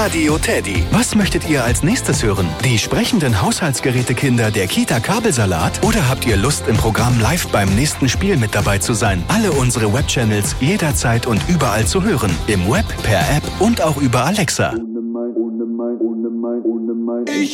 Radio Teddy. Was möchtet ihr als nächstes hören? Die sprechenden Haushaltsgerätekinder der Kita Kabelsalat? Oder habt ihr Lust, im Programm live beim nächsten Spiel mit dabei zu sein? Alle unsere Webchannels jederzeit und überall zu hören. Im Web, per App und auch über Alexa.